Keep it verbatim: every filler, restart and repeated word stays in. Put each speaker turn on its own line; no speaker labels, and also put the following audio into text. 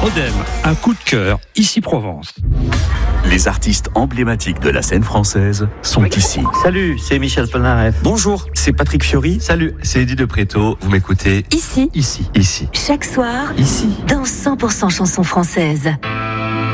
Odem, un coup de cœur, ici Provence.
Les artistes emblématiques de la scène française sont ici.
Salut, c'est Michel Polnareff.
Bonjour, c'est Patrick Fiori.
Salut, c'est Eddie de Préto. Vous m'écoutez
Ici,
ici, ici,
chaque soir,
ici.
dans cent pour cent chansons françaises.